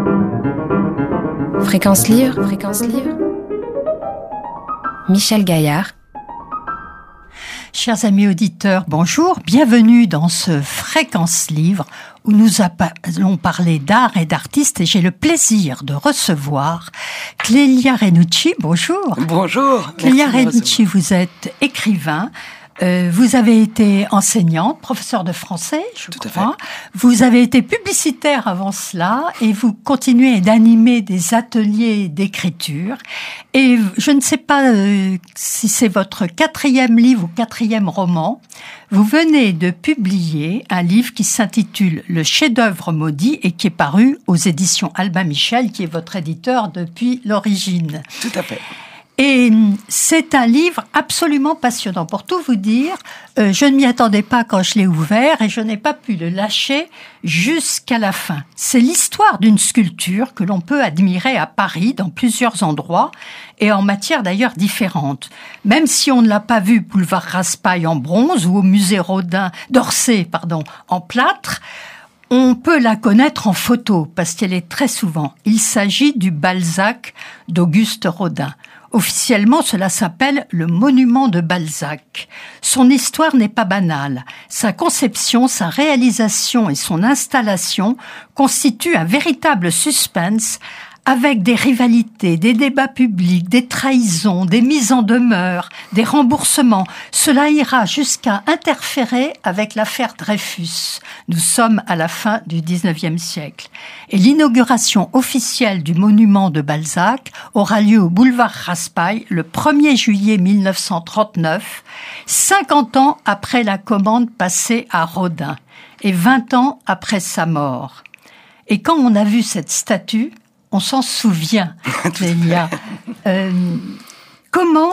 Fréquence Livre, Michel Gaillard. Chers amis auditeurs, bonjour, bienvenue dans ce Fréquence Livre où nous allons parler d'art et d'artistes et j'ai le plaisir de recevoir Clélia Renucci. Bonjour. Bonjour. Clélia Renucci, vous êtes écrivain. Vous avez été enseignante, professeure de français, je crois. Vous avez été publicitaire avant cela et vous continuez d'animer des ateliers d'écriture. Et je ne sais pas si c'est votre 4e livre ou 4e roman. Vous venez de publier un livre qui s'intitule Le chef-d'œuvre maudit et qui est paru aux éditions Albin Michel, qui est votre éditeur depuis l'origine. Tout à fait. Et c'est un livre absolument passionnant. Pour tout vous dire, je ne m'y attendais pas quand je l'ai ouvert et je n'ai pas pu le lâcher jusqu'à la fin. C'est l'histoire d'une sculpture que l'on peut admirer à Paris, dans plusieurs endroits, et en matière d'ailleurs différentes. Même si on ne l'a pas vue boulevard Raspail en bronze ou au musée d'Orsay, en plâtre, on peut la connaître en photo, parce qu'elle est très souvent. Il s'agit du Balzac d'Auguste Rodin. Officiellement, cela s'appelle le monument de Balzac. Son histoire n'est pas banale. Sa conception, sa réalisation et son installation constituent un véritable suspense avec des rivalités, des débats publics, des trahisons, des mises en demeure, des remboursements. Cela ira jusqu'à interférer avec l'affaire Dreyfus. Nous sommes à la fin du XIXe siècle. Et l'inauguration officielle du monument de Balzac aura lieu au boulevard Raspail le 1er juillet 1939, 50 ans après la commande passée à Rodin et 20 ans après sa mort. Et quand on a vu cette statue, on s'en souvient, Clélia. Comment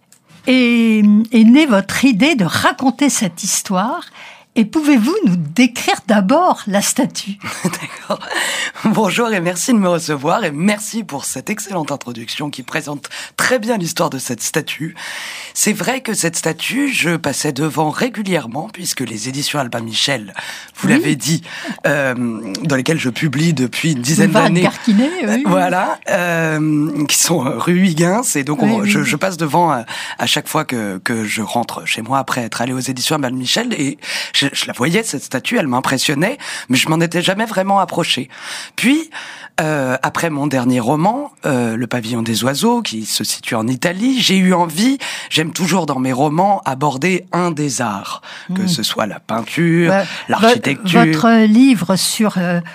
est née votre idée de raconter cette histoire ? Et pouvez-vous nous décrire d'abord la statue ? D'accord. Bonjour et merci de me recevoir et merci pour cette excellente introduction qui présente très bien l'histoire de cette statue. C'est vrai que cette statue, je passais devant régulièrement puisque les éditions Albin Michel, vous l'avez dit, dans lesquelles je publie depuis une dizaine d'années. Carquinet, oui. Voilà, qui sont rue Huygens et donc je passe devant à chaque fois que je rentre chez moi après être allé aux éditions Albin Michel et je la voyais, cette statue, elle m'impressionnait, mais je m'en étais jamais vraiment approché. Puis, après mon dernier roman, Le Pavillon des oiseaux, qui se situe en Italie, j'ai eu envie, j'aime toujours dans mes romans, aborder un des arts, que ce soit la peinture, l'architecture. Votre livre sur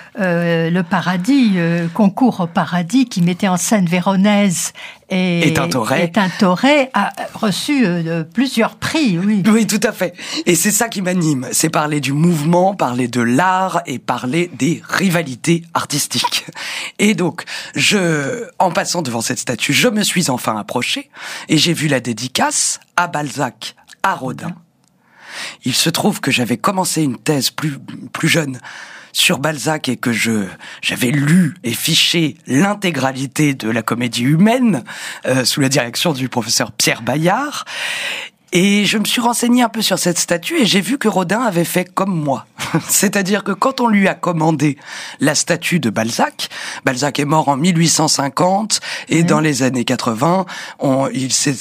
le paradis, Concours au paradis, qui mettait en scène Véronèse et Tintoret, a reçu plusieurs prix, oui. Oui, tout à fait. Et c'est ça qui m'anime. C'est parler du mouvement, parler de l'art et parler des rivalités artistiques. Et donc, en passant devant cette statue, je me suis enfin approché et j'ai vu la dédicace à Balzac, à Rodin. Il se trouve que j'avais commencé une thèse plus jeune sur Balzac et que j'avais lu et fiché l'intégralité de la Comédie humaine sous la direction du professeur Pierre Bayard. Et je me suis renseigné un peu sur cette statue et j'ai vu que Rodin avait fait comme moi. C'est-à-dire que quand on lui a commandé la statue de Balzac est mort en 1850 et dans les années 80, il s'est,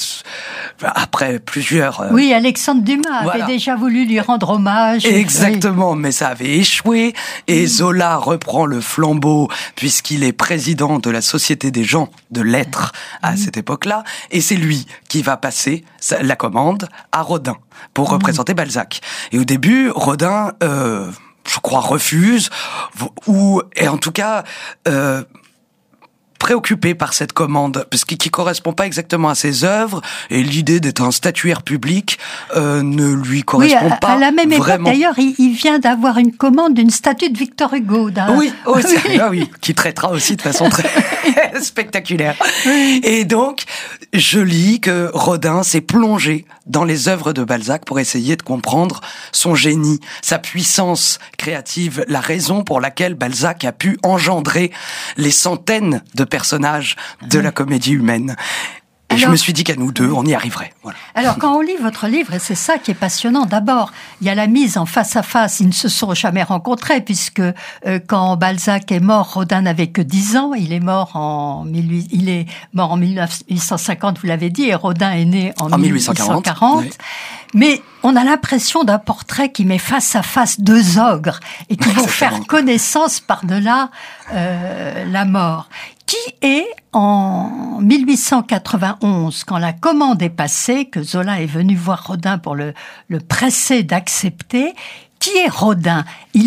après plusieurs... Oui, Alexandre Dumas avait déjà voulu lui rendre hommage. Exactement, mais ça avait échoué et Zola reprend le flambeau puisqu'il est président de la Société des gens de lettres à cette époque-là et c'est lui qui va passer la commande à Rodin pour représenter Balzac. Et au début, Rodin, je crois, refuse, et en tout cas, préoccupé par cette commande, parce qui correspond pas exactement à ses œuvres, et l'idée d'être un statuaire public ne lui correspond pas vraiment. À la même époque, d'ailleurs, il vient d'avoir une commande d'une statue de Victor Hugo. Oui, qui traitera aussi de façon très spectaculaire. Oui. Et donc, je lis que Rodin s'est plongé dans les œuvres de Balzac pour essayer de comprendre son génie, sa puissance créative, la raison pour laquelle Balzac a pu engendrer les centaines de personnages de la comédie humaine. Et je me suis dit qu'à nous deux, on y arriverait. Voilà. Alors, quand on lit votre livre, et c'est ça qui est passionnant, d'abord, il y a la mise en face à face. Ils ne se sont jamais rencontrés, puisque quand Balzac est mort, Rodin n'avait que 10 ans. Il est mort en 1850, vous l'avez dit, et Rodin est né en 1840. Oui. Mais on a l'impression d'un portrait qui met face à face deux ogres et qui vont faire connaissance par-delà la mort. Qui est, en 1891, quand la commande est passée, que Zola est venu voir Rodin pour le presser d'accepter, qui est Rodin ? Il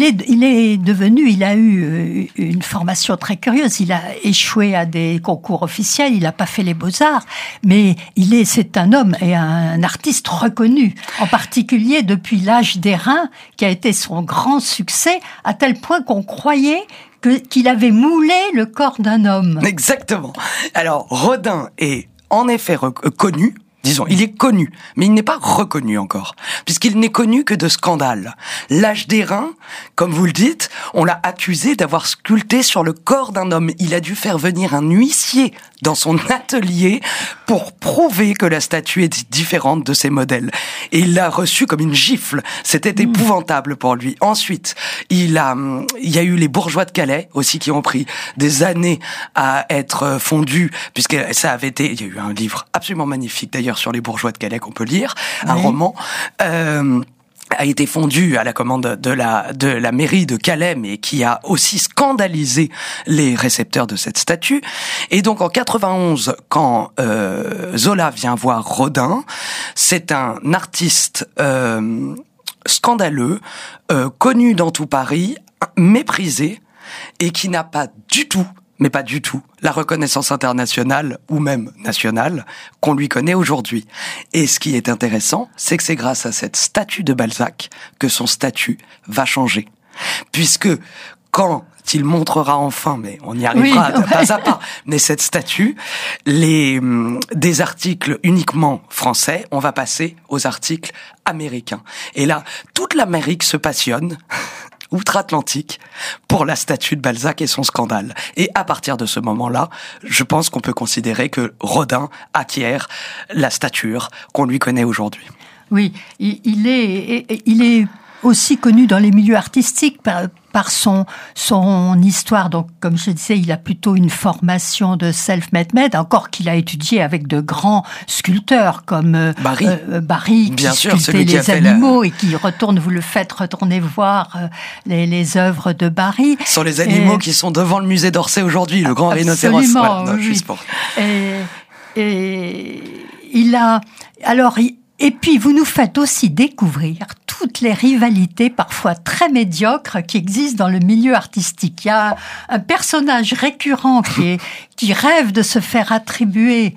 a eu une formation très curieuse. Il a échoué à des concours officiels. Il n'a pas fait les beaux-arts, mais c'est un homme et un artiste reconnu. En particulier depuis L'Âge d'airain, qui a été son grand succès, à tel point qu'on croyait qu'il avait moulé le corps d'un homme. Exactement. Alors, Rodin est en effet connu. Disons, il est connu, mais il n'est pas reconnu encore, puisqu'il n'est connu que de scandales. L'Âge d'airain, comme vous le dites, on l'a accusé d'avoir sculpté sur le corps d'un homme. Il a dû faire venir un huissier dans son atelier pour prouver que la statue est différente de ses modèles. Et il l'a reçu comme une gifle. C'était épouvantable pour lui. Ensuite, il y a eu les bourgeois de Calais aussi qui ont pris des années à être fondus, puisque ça avait été, il y a eu un livre absolument magnifique d'ailleurs sur les bourgeois de Calais qu'on peut lire, un roman, a été fondu à la commande de la mairie de Calais, mais qui a aussi scandalisé les récepteurs de cette statue. Et donc en 91, quand Zola vient voir Rodin, c'est un artiste scandaleux, connu dans tout Paris, méprisé, et qui n'a pas du tout, mais pas du tout, la reconnaissance internationale ou même nationale qu'on lui connaît aujourd'hui. Et ce qui est intéressant, c'est que c'est grâce à cette statue de Balzac que son statut va changer. Puisque quand il montrera enfin, mais on y arrivera pas à pas, mais cette statue, des articles uniquement français, on va passer aux articles américains. Et là, toute l'Amérique se passionne outre-Atlantique pour la statue de Balzac et son scandale. Et à partir de ce moment-là, je pense qu'on peut considérer que Rodin acquiert la stature qu'on lui connaît aujourd'hui. Oui, il est aussi connu dans les milieux artistiques par son histoire. Donc, comme je disais, il a plutôt une formation de self-made man, encore qu'il a étudié avec de grands sculpteurs comme Barry qui sculptait les animaux et qui vous le faites retourner voir les œuvres de Barry. Ce sont les animaux qui sont devant le musée d'Orsay aujourd'hui, le grand rhinocéros. Voilà, oui. Et il a... Alors, et puis, vous nous faites aussi découvrir toutes les rivalités, parfois très médiocres, qui existent dans le milieu artistique. Il y a un personnage récurrent qui rêve de se faire attribuer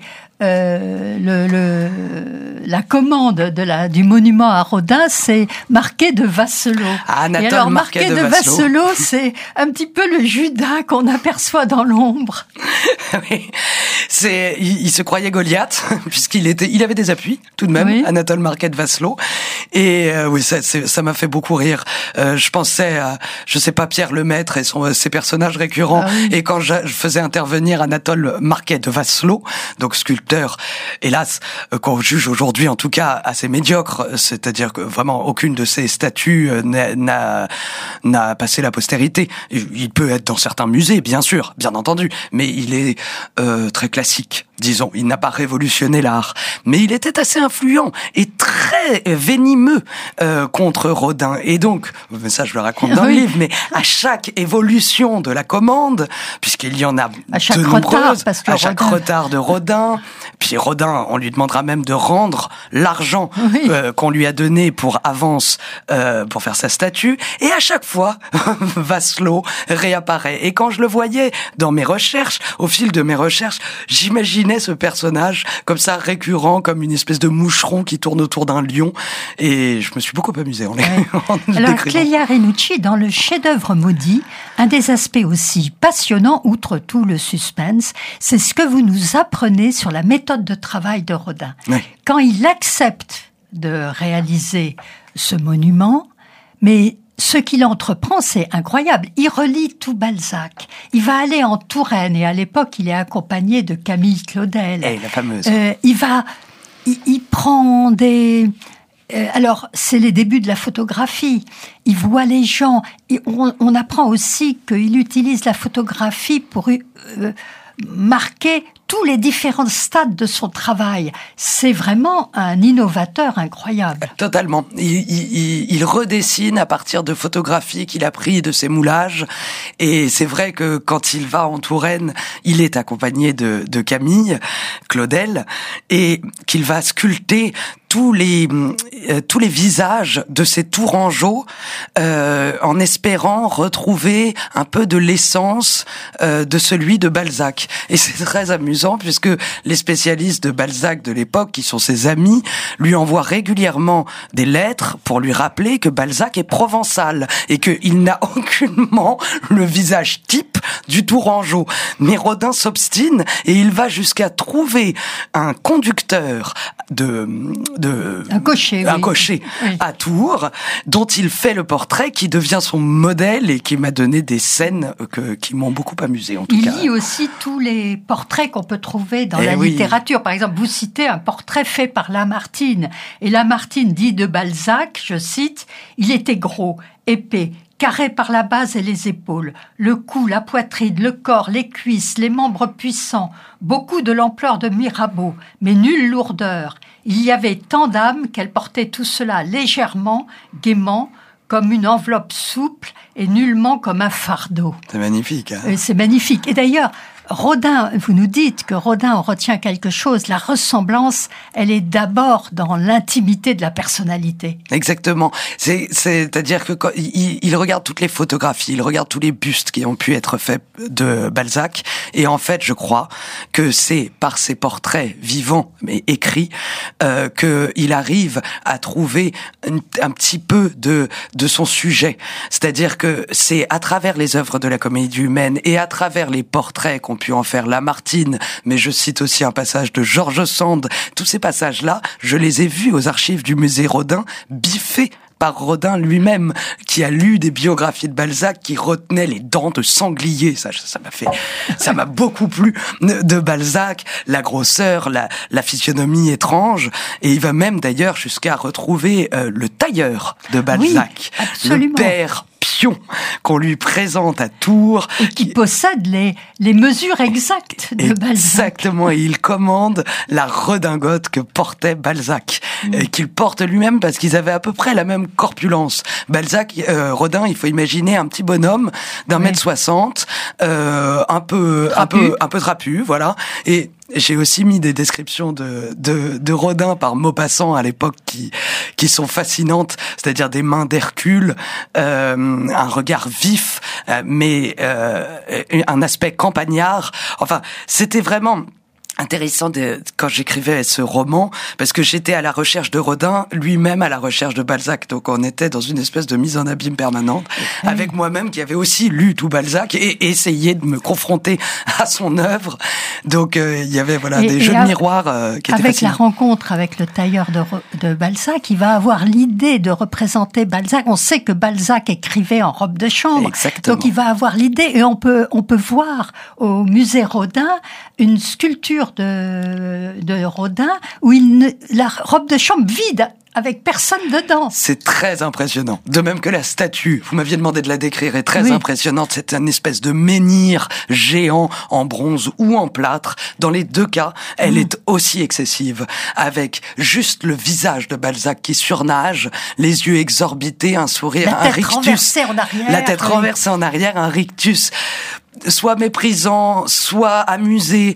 la commande du monument à Rodin, c'est Marquet de Vasselot. Anatole et alors, Marquet de Vasselot, c'est un petit peu le Judas qu'on aperçoit dans l'ombre. Oui. Il se croyait Goliath, puisqu'il avait des appuis, tout de même, oui. Anatole Marquet de Vasselot. Et oui, ça m'a fait beaucoup rire. Je pensais à, je sais pas, Pierre Lemaître et ses personnages récurrents. Ah, oui. Et quand je faisais intervenir Anatole Marquet de Vasselot, donc sculpteur, hélas, qu'on juge aujourd'hui en tout cas assez médiocre, c'est-à-dire que vraiment aucune de ces statues n'a passé la postérité. Il peut être dans certains musées, bien sûr, bien entendu, mais il est très classique, disons. Il n'a pas révolutionné l'art, mais il était assez influent et très venimeux contre Rodin. Et donc, ça je le raconte dans le livre, mais à chaque évolution de la commande, puisqu'il y en a de nombreuses, à chaque retard de Rodin, puis Rodin, on lui demandera même de rendre l'argent qu'on lui a donné pour avance pour faire sa statue, et à chaque fois, Vasselot réapparaît. Et quand je le voyais dans mes recherches, au fil de mes recherches, j'imaginais ce personnage comme ça, récurrent, comme une espèce de moucheron qui tourne autour d'un lion, et je me suis beaucoup amusé en Alors, Clélia Renucci, dans le chef-d'œuvre maudit, un des aspects aussi passionnants, outre tout le suspense, c'est ce que vous nous apprenez sur la méthode de travail de Rodin. Oui. Quand il accepte de réaliser ce monument, mais ce qu'il entreprend, c'est incroyable. Il relit tout Balzac. Il va aller en Touraine, et à l'époque, il est accompagné de Camille Claudel. La fameuse. Il prend des... alors, c'est les débuts de la photographie. Il voit les gens. On apprend aussi qu'il utilise la photographie pour marquer tous les différents stades de son travail. C'est vraiment un innovateur incroyable. Totalement. Il redessine à partir de photographies qu'il a pris de ses moulages. Et c'est vrai que quand il va en Touraine, il est accompagné de Camille Claudel et qu'il va sculpter tous les visages de ces Tourangeaux en espérant retrouver un peu de l'essence de celui de Balzac. Et c'est très amusant puisque les spécialistes de Balzac de l'époque, qui sont ses amis, lui envoient régulièrement des lettres pour lui rappeler que Balzac est provençal et qu'il n'a aucunement le visage type du Tourangeau. Mais Rodin s'obstine et il va jusqu'à trouver un conducteur un cocher oui. À Tours, dont il fait le portrait, qui devient son modèle et qui m'a donné des scènes qui m'ont beaucoup amusé en tout cas. Il lit aussi tous les portraits qu'on peut trouver dans la littérature. Par exemple, vous citez un portrait fait par Lamartine. Et Lamartine dit de Balzac, je cite, « Il était gros, épais, carré par la base et les épaules, le cou, la poitrine, le corps, les cuisses, les membres puissants, beaucoup de l'ampleur de Mirabeau, mais nulle lourdeur. Il y avait tant d'âme qu'elle portait tout cela légèrement, gaiement, comme une enveloppe souple et nullement comme un fardeau. » C'est magnifique. Hein ? C'est magnifique. Et d'ailleurs, Rodin, vous nous dites que Rodin en retient quelque chose. La ressemblance, elle est d'abord dans l'intimité de la personnalité. Exactement. C'est-à-dire que quand il regarde toutes les photographies, il regarde tous les bustes qui ont pu être faits de Balzac. Et en fait, je crois que c'est par ses portraits vivants, mais écrits, qu'il arrive à trouver un petit peu de son sujet. C'est-à-dire que c'est à travers les œuvres de la comédie humaine et à travers les portraits qu'on pu en faire Lamartine, mais je cite aussi un passage de George Sand. Tous ces passages-là, je les ai vus aux archives du musée Rodin, biffés par Rodin lui-même, qui a lu des biographies de Balzac, qui retenait les dents de sanglier. Ça m'a beaucoup plu de Balzac, la grosseur, la physionomie étrange, et il va même d'ailleurs jusqu'à retrouver le tailleur de Balzac, le père Pion, qu'on lui présente à Tours. Et qui possède les mesures exactes de Balzac. Exactement, et il commande la redingote que portait Balzac, qu'il porte lui-même parce qu'ils avaient à peu près la même corpulence. Balzac, Rodin, il faut imaginer un petit bonhomme d'1m60, un peu trapu, voilà. Et j'ai aussi mis des descriptions de Rodin par Maupassant à l'époque qui sont fascinantes, c'est-à-dire des mains d'Hercule, un regard vif, mais un aspect campagnard. Enfin, c'était vraiment intéressant quand j'écrivais ce roman, parce que j'étais à la recherche de Rodin, lui-même à la recherche de Balzac. Donc on était dans une espèce de mise en abîme permanente, avec moi-même qui avait aussi lu tout Balzac et essayé de me confronter à son œuvre. Donc il y avait des jeux de miroirs qui étaient fascinants. Avec la rencontre avec le tailleur de Balzac, il va avoir l'idée de représenter Balzac. On sait que Balzac écrivait en robe de chambre. Exactement. Donc il va avoir l'idée, et on peut voir au musée Rodin une sculpture de Rodin où la robe de chambre vide, avec personne dedans. C'est très impressionnant. De même que la statue, vous m'aviez demandé de la décrire, est très impressionnante. C'est une espèce de menhir géant en bronze ou en plâtre. Dans les deux cas, elle est aussi excessive, avec juste le visage de Balzac qui surnage, les yeux exorbités, un sourire, un rictus. Renversée en arrière. La tête renversée en arrière, un rictus, soit méprisant, soit amusé,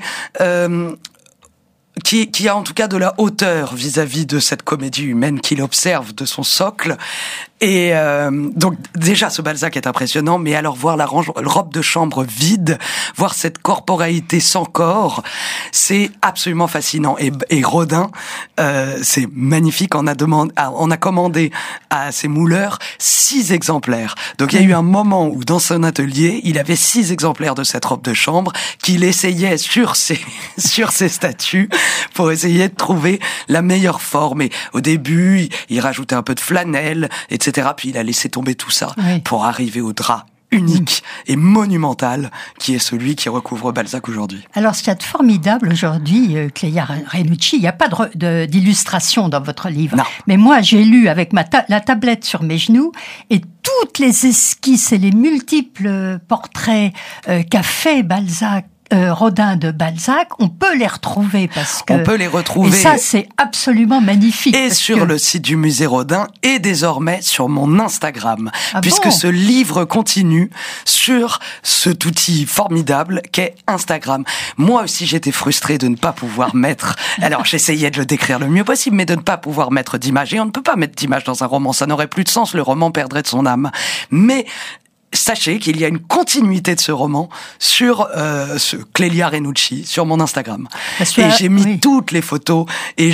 qui a en tout cas de la hauteur vis-à-vis de cette comédie humaine qu'il observe de son socle. Et donc déjà ce Balzac est impressionnant, mais alors voir la robe de chambre vide, voir cette corporalité sans corps, c'est absolument fascinant. Et Rodin, c'est magnifique. On a commandé à ses mouleurs 6 exemplaires. Donc il y a eu un moment où dans son atelier, il avait 6 exemplaires de cette robe de chambre qu'il essayait sur ses statues pour essayer de trouver la meilleure forme. Et au début, il rajoutait un peu de flanelle, etc. etc. Puis il a laissé tomber tout ça Oui. pour arriver au drap unique et monumental qui est celui qui recouvre Balzac aujourd'hui. Alors, ce qu'il y a de formidable aujourd'hui, Clélia Renucci, il n'y a pas d'illustration dans votre livre. Non. Mais moi, j'ai lu avec la tablette sur mes genoux et toutes les esquisses et les multiples portraits qu'a fait Balzac, Rodin de Balzac, on peut les retrouver parce que... On peut les retrouver. Et ça, c'est absolument magnifique. Et sur le site du musée Rodin et désormais sur mon Instagram. Ah puisque bon ce livre continue sur cet outil formidable qu'est Instagram. Moi aussi, j'étais frustré de ne pas pouvoir mettre... Alors, j'essayais de le décrire le mieux possible, mais de ne pas pouvoir mettre d'image. Et on ne peut pas mettre d'image dans un roman. Ça n'aurait plus de sens. Le roman perdrait de son âme. Mais... sachez qu'il y a une continuité de ce roman sur ce Clélia Renucci sur mon Instagram. Et j'ai mis toutes les photos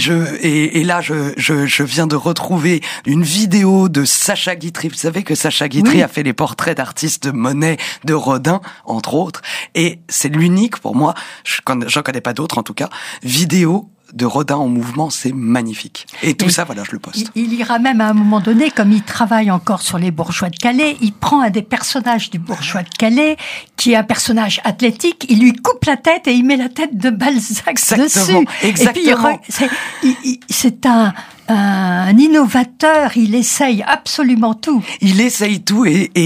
et là je viens de retrouver une vidéo de Sacha Guitry. Vous savez que Sacha Guitry a fait les portraits d'artistes de Monet, de Rodin entre autres, et c'est l'unique pour moi, j'en connais pas d'autres en tout cas, vidéo de Rodin en mouvement, c'est magnifique. Et tout ça, voilà, je le poste. Il ira même à un moment donné, comme il travaille encore sur les bourgeois de Calais, il prend un des personnages du bourgeois de Calais, qui est un personnage athlétique, il lui coupe la tête et il met la tête de Balzac dessus. Exactement. Et puis, c'est un innovateur, il essaye absolument tout. Il essaye tout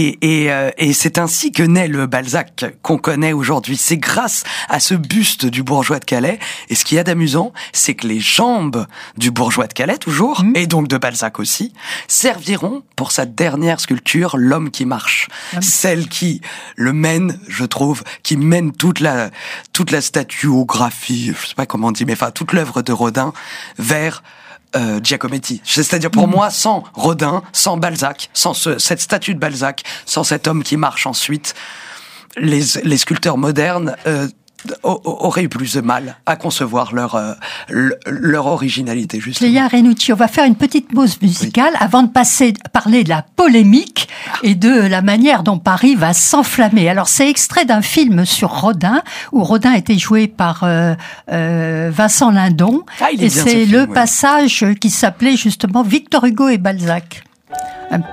et c'est ainsi que naît le Balzac qu'on connaît aujourd'hui. C'est grâce à ce buste du bourgeois de Calais. Et ce qu'il y a d'amusant, c'est que les jambes du bourgeois de Calais, toujours, et donc de Balzac aussi, serviront pour sa dernière sculpture, L'homme qui marche. Celle qui le mène, je trouve, qui mène toute la statuographie, je sais pas comment on dit, mais enfin toute l'œuvre de Rodin vers Giacometti. C'est-à-dire pour moi, sans Rodin, sans Balzac, sans cette statue de Balzac, sans cet homme qui marche ensuite, les sculpteurs modernes auraient eu plus de mal à concevoir leur originalité, justement. Clélia Renucci, on va faire une petite pause musicale avant de parler de la polémique et de la manière dont Paris va s'enflammer. Alors, c'est extrait d'un film sur Rodin, où Rodin était joué par Vincent Lindon. Et c'est le passage qui s'appelait justement Victor Hugo et Balzac.